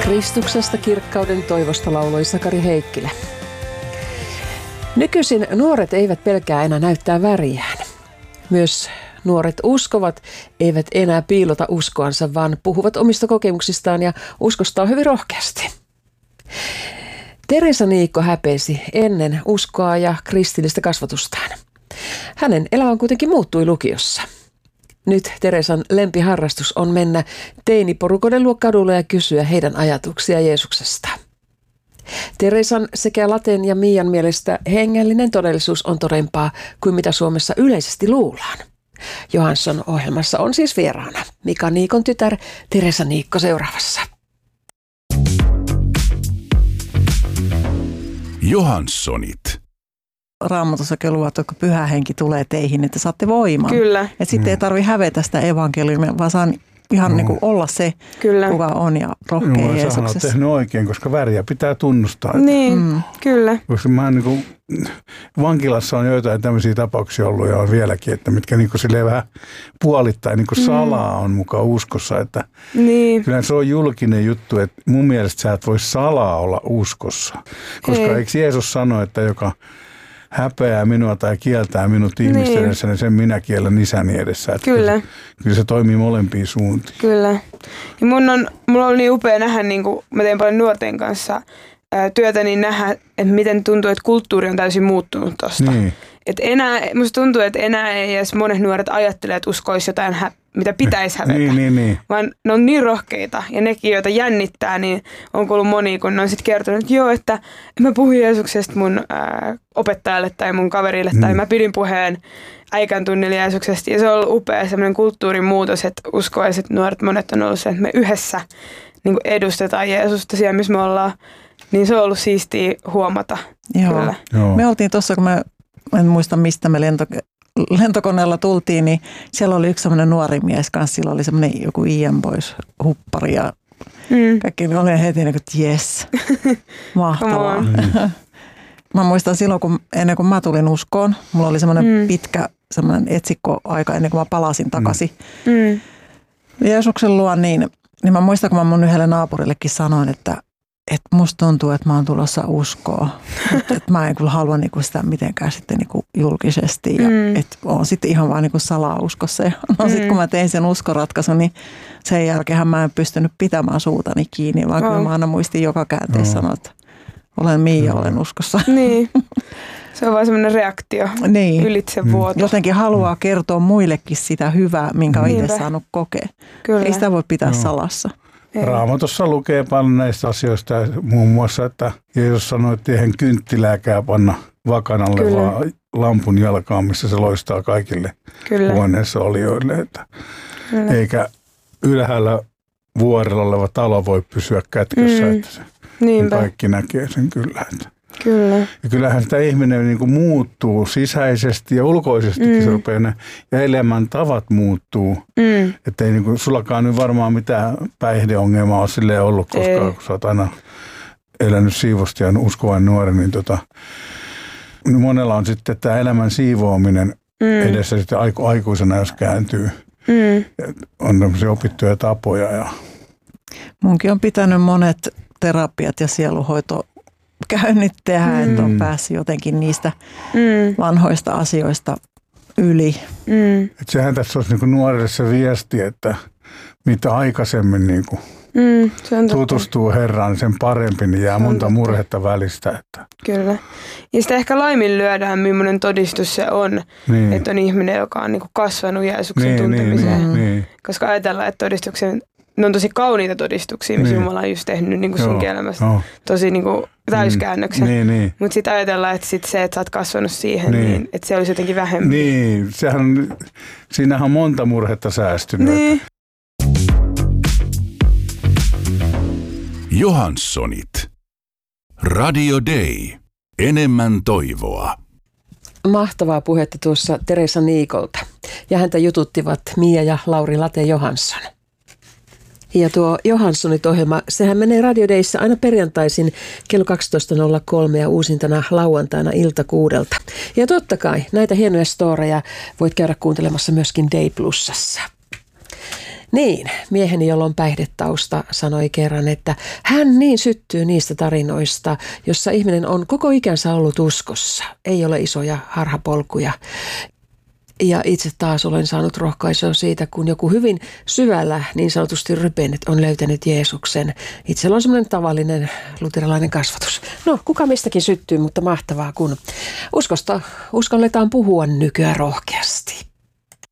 Kristuksesta kirkkauden toivosta lauloi Sakari Heikkilä. Nykyisin nuoret eivät pelkää enää näyttää väriään. Myös nuoret uskovat eivät enää piilota uskoansa, vaan puhuvat omista kokemuksistaan ja uskostaan hyvin rohkeasti. Teresa Niikko häpeisi ennen uskoa ja kristillistä kasvatustaan. Hänen elämän kuitenkin muuttui lukiossa. Nyt Teresan lempiharrastus on mennä teiniporukoiden luo kadulle ja kysyä heidän ajatuksia Jeesuksesta. Teresan sekä Laten ja Mian mielestä hengellinen todellisuus on todempaa kuin mitä Suomessa yleisesti luullaan. Johansson ohjelmassa on siis vieraana Mika Niikon tytär Teresa Niikko seuraavassa. Johanssonit. Raamatossakin luvat, että pyhä henki tulee teihin, että saatte voiman. Kyllä. Että sitten ei tarvitse hävetä sitä evankeliumia, vaan saa ihan niin kuin olla se, kyllä, kuka on ja rohkea Jeesuksessa. Sehän on tehnyt oikein, koska väriä pitää tunnustaa. Niin, kyllä. Koska mä niin kuin, vankilassa on joitain tämmöisiä tapauksia ollut ja on vieläkin, että mitkä niin kuin silleen vähän puolittain niin kuin salaa on mukaan uskossa. Että niin. Kyllä se on julkinen juttu, että mun mielestä sä et voi salaa olla uskossa. Koska eikö Jeesus sano, että joka häpeää minua tai kieltää minut ihmisten edessä, niin sen minä kiellän isäni edessä. Että kyllä. Kyllä se toimii molempiin suuntiin. Kyllä. Ja mulla oli niin upea nähdä, niin kuin mä tein paljon nuorten kanssa työtä, niin nähdä, että miten tuntuu, että kulttuuri on täysin muuttunut tosta. Niin. Että musta tuntuu, että enää ei edes monet nuoret ajattele, että uskoisi jotain, mitä pitäisi hävetä. Niin. Vaan ne on niin rohkeita ja nekin, joita jännittää, niin on kuullut moni, kun ne on sitten kertonut, että joo, että mä puhuin Jeesuksesta mun opettajalle tai mun kaverille tai mä pidin puheen äikän tunnilla Jeesuksesta. Ja se on ollut upea semmoinen kulttuurin muutos, että uskoiset nuoret monet on ollut se, että me yhdessä niin kuin edustetaan Jeesusta siellä, missä me ollaan. Niin se on ollut siistiä huomata. Joo. Me oltiin tuossa, kun en muista mistä me lentokoneella tultiin, niin siellä oli yksi semmoinen nuori mies kanssa. Sillä oli semmoinen joku Ian Boys huppari ja kaikki oli heti niin kuin, jes, mahtavaa. Mä muistan silloin, ennen kuin mä tulin uskoon, mulla oli semmoinen pitkä semmoinen etsikkoaika ennen kuin mä palasin takaisin Jeesuksen luo, niin mä muistan, kun mä mun yhdelle naapurillekin sanoin, että musta tuntuu, että mä oon tulossa uskoa. Että mä en kyllä halua niinku sitä mitenkään sitten niinku julkisesti. Ja että oon sitten ihan vaan niinku salauskossa. Ja sitten kun mä tein sen uskoratkaisun, niin sen jälkeen mä en pystynyt pitämään suutani kiinni. Vaan kyllä mä aina muistin joka käänteessä sanoa, että olen Miia, olen uskossa. Niin. Se on vaan semmoinen reaktio ylitse vuoto. Jotenkin haluaa kertoa muillekin sitä hyvää, minkä on itse saanut kokea. Kyllä. Ei sitä voi pitää salassa. Raamatussa lukee paljon näistä asioista, muun muassa, että Jeesus sanoi, että eihän kynttilääkään panna vakanalle, vaan lampun jalkaan, missä se loistaa kaikille huoneessa olijoille. Että eikä ylhäällä vuorella oleva talo voi pysyä kätkössä, että se kaikki näkee sen kyllä. Kyllä. Ja kyllähän sitä ihminen niin kuin muuttuu sisäisesti ja ulkoisestikin se rupeaa ja elämäntavat muuttuu. Että ei niin kuin, sullakaan nyt varmaan mitään päihdeongelmaa ole silleen ollut, koska kun sä oot aina elänyt siivosti ja uskovan nuori, niin monella on sitten tämä elämän siivoaminen edessä sitten aikuisena, jos kääntyy. On tämmöisiä opittuja tapoja. Ja munkin on pitänyt monet terapiat ja sieluhoito käynnit tehdä, että on päässyt jotenkin niistä vanhoista asioista yli. Et sehän tässä olisi niinku nuorille se viesti, että mitä aikaisemmin niinku tutustuu Herraan, sen parempi, niin jää monta murhetta välistä. Että. Kyllä. Ja sitä ehkä laiminlyödään, millainen todistus se on, että on ihminen, joka on niinku kasvanut Jeesuksen tuntemiseen. Niin. Koska ajatellaan, että ne on tosi kauniita todistuksia, missä Jumala on just tehnyt niin kuin sunkin elämästä tosi niin kuin täyskäännöksen. Mutta sitten ajatellaan, että se, että sä oot kasvanut siihen, niin että se olisi jotenkin vähemmän. Niin, siinähän on monta murhetta säästynyt. Niin. Johanssonit. Radio Day. Enemmän toivoa. Mahtavaa puhetta tuossa Teresa Niikolta. Ja häntä jututtivat Mia ja Lauri Late Johansson. Ja tuo Johanssonit-ohjelma, sehän menee Radio Dayssä aina perjantaisin kello 12.03 ja uusintana lauantaina ilta 6. Ja totta kai näitä hienoja storeja voit käydä kuuntelemassa myöskin Day Plusassa. Niin, mieheni, jolla on päihdetausta, sanoi kerran, että hän niin syttyy niistä tarinoista, jossa ihminen on koko ikänsä ollut uskossa. Ei ole isoja harhapolkuja. Ja itse taas olen saanut rohkaisua siitä, kun joku hyvin syvällä niin sanotusti rypennyt on löytänyt Jeesuksen. Itsellä on semmoinen tavallinen luterilainen kasvatus. No, kuka mistäkin syttyy, mutta mahtavaa, kun uskosta uskalletaan puhua nykyään rohkeasti.